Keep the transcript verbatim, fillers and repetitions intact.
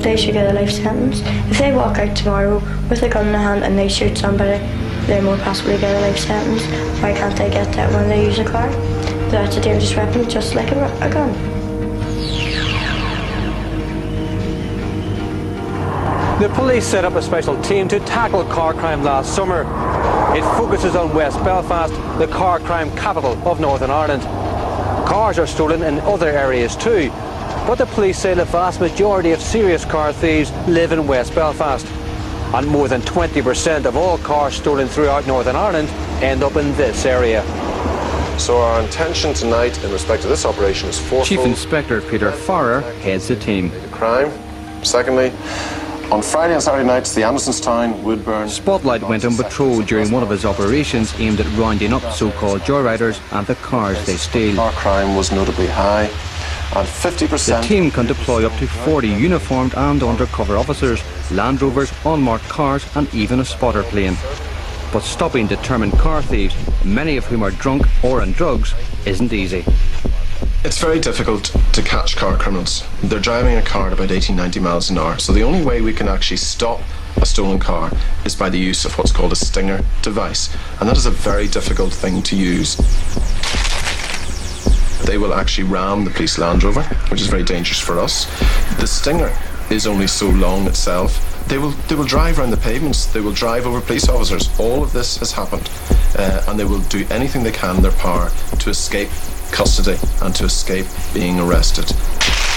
they should get a life sentence. If they walk out tomorrow with a gun in their hand and they shoot somebody, they more possibly get a life sentence. Why can't they get that when they use a car? That's a dangerous weapon, just like a, a gun. The police set up a special team to tackle car crime last summer. It focuses on West Belfast, the car crime capital of Northern Ireland. Cars are stolen in other areas too, but the police say the vast majority of serious car thieves live in West Belfast. And more than twenty percent of all cars stolen throughout Northern Ireland end up in this area. So our intention tonight in respect to this operation is fourfold. Chief Inspector Peter Farrer heads the team. Crime. Secondly, on Friday and Saturday nights, the Andersonstown, Woodburn... Spotlight went on patrol during one of his operations aimed at rounding up so-called joyriders and the cars they steal. Our crime was notably high, and fifty percent... The team can deploy up to forty uniformed and undercover officers, Land Rovers, unmarked cars and even a spotter plane. But stopping determined car thieves, many of whom are drunk or on drugs, isn't easy. It's very difficult to catch car criminals. They're driving a car at about eighty, ninety miles an hour. So the only way we can actually stop a stolen car is by the use of what's called a stinger device. And that is a very difficult thing to use. They will actually ram the police Land Rover, which is very dangerous for us. The stinger is only so long itself. They will they will drive around the pavements, they will drive over police officers. All of this has happened. Uh, and they will do anything they can in their power to escape custody and to escape being arrested.